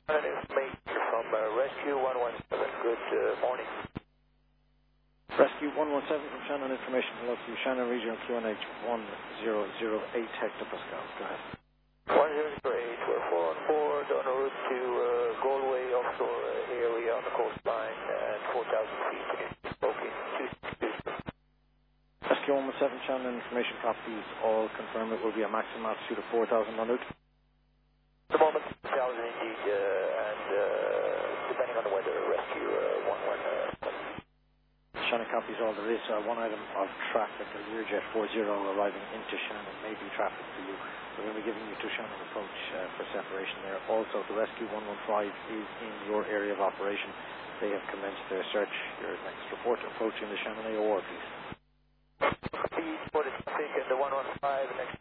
An information from Rescue 117. Good morning. Rescue 117 from Shannon Information. Hello to you. Shannon Regional QNH 1008 hectopascal. Go ahead. 1008, we're 4 on en route to Galway offshore area on the coastline at 4,000 feet. Okay, 262. Rescue 117 Shannon Information copies all confirm it will be a maximum altitude of 4,000 en route. At the moment, 4,000 indeed, and depending on the weather, Rescue 117. Shannon copies all. There is one item of traffic, a Learjet 40 arriving into Shannon, may be traffic for you. We're going to be giving you to Shannon approach for separation there. Also, the Rescue 115 is in your area of operation. They have commenced their search. Your next report approaching the Shannon AOR, please. Please put it in the 115 next